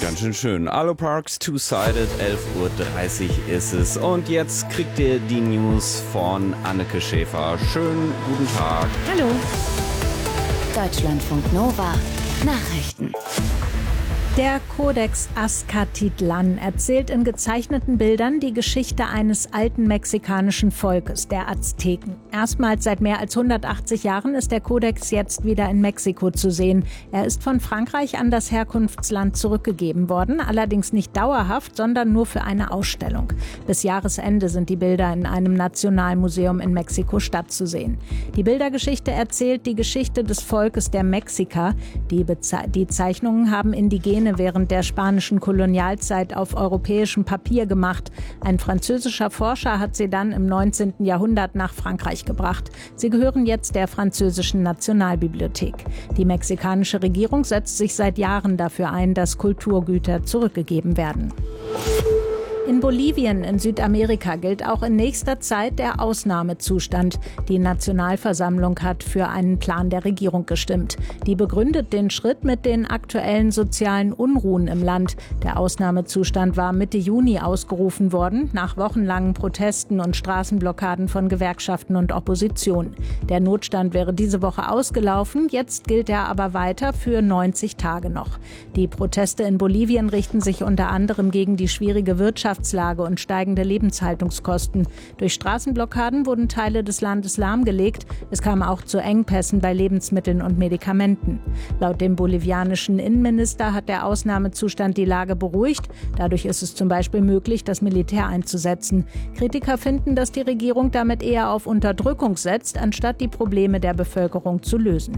Ganz schön schön. Aloe Parks, Two-Sided, 11:30 Uhr ist es. Und jetzt kriegt ihr die News von Anneke Schäfer. Schönen guten Tag. Hallo. Deutschlandfunk Nova. Nachrichten. Der Codex Azcatitlan erzählt in gezeichneten Bildern die Geschichte eines alten mexikanischen Volkes, der Azteken. Erstmals seit mehr als 180 Jahren ist der Kodex jetzt wieder in Mexiko zu sehen. Er ist von Frankreich an das Herkunftsland zurückgegeben worden, allerdings nicht dauerhaft, sondern nur für eine Ausstellung. Bis Jahresende sind die Bilder in einem Nationalmuseum in Mexiko-Stadt zu sehen. Die Bildergeschichte erzählt die Geschichte des Volkes der Mexiker. Die Zeichnungen haben Indigene während der spanischen Kolonialzeit auf europäischem Papier gemacht. Ein französischer Forscher hat sie dann im 19. Jahrhundert nach Frankreich gebracht. Sie gehören jetzt der französischen Nationalbibliothek. Die mexikanische Regierung setzt sich seit Jahren dafür ein, dass Kulturgüter zurückgegeben werden. In Bolivien in Südamerika gilt auch in nächster Zeit der Ausnahmezustand. Die Nationalversammlung hat für einen Plan der Regierung gestimmt. Die begründet den Schritt mit den aktuellen sozialen Unruhen im Land. Der Ausnahmezustand war Mitte Juni ausgerufen worden, nach wochenlangen Protesten und Straßenblockaden von Gewerkschaften und Opposition. Der Notstand wäre diese Woche ausgelaufen, jetzt gilt er aber weiter für 90 Tage noch. Die Proteste in Bolivien richten sich unter anderem gegen die schwierige Wirtschaftslage und steigende Lebenshaltungskosten. Durch Straßenblockaden wurden Teile des Landes lahmgelegt. Es kam auch zu Engpässen bei Lebensmitteln und Medikamenten. Laut dem bolivianischen Innenminister hat der Ausnahmezustand die Lage beruhigt. Dadurch ist es zum Beispiel möglich, das Militär einzusetzen. Kritiker finden, dass die Regierung damit eher auf Unterdrückung setzt, anstatt die Probleme der Bevölkerung zu lösen.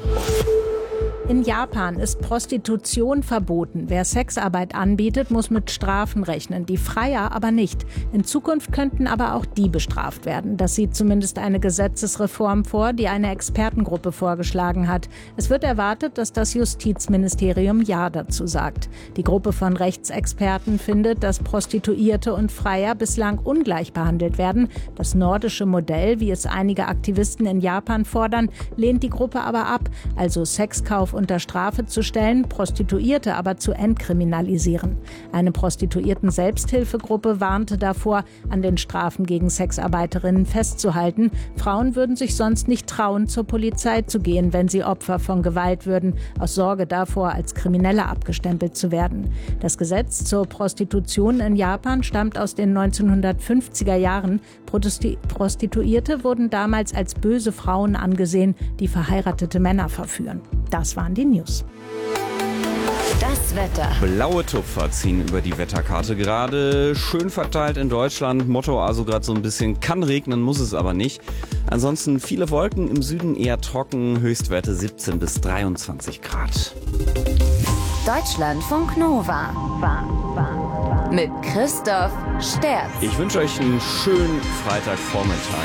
In Japan ist Prostitution verboten. Wer Sexarbeit anbietet, muss mit Strafen rechnen, die Freier aber nicht. In Zukunft könnten aber auch die bestraft werden. Das sieht zumindest eine Gesetzesreform vor, die eine Expertengruppe vorgeschlagen hat. Es wird erwartet, dass das Justizministerium Ja dazu sagt. Die Gruppe von Rechtsexperten findet, dass Prostituierte und Freier bislang ungleich behandelt werden. Das nordische Modell, wie es einige Aktivisten in Japan fordern, lehnt die Gruppe aber ab, also Sexkauf unter Strafe zu stellen, Prostituierte aber zu entkriminalisieren. Eine Prostituierten-Selbsthilfegruppe warnte davor, an den Strafen gegen Sexarbeiterinnen festzuhalten. Frauen würden sich sonst nicht trauen, zur Polizei zu gehen, wenn sie Opfer von Gewalt würden, aus Sorge davor, als Kriminelle abgestempelt zu werden. Das Gesetz zur Prostitution in Japan stammt aus den 1950er Jahren. Prostituierte wurden damals als böse Frauen angesehen, die verheiratete Männer verführen. Das waren die News. Das Wetter. Blaue Tupfer ziehen über die Wetterkarte gerade. Schön verteilt in Deutschland. Motto also gerade so ein bisschen, kann regnen, muss es aber nicht. Ansonsten viele Wolken, im Süden eher trocken. Höchstwerte 17 bis 23 Grad. Deutschlandfunk Nova. Mit Christoph Sterz. Ich wünsche euch einen schönen Freitagvormittag.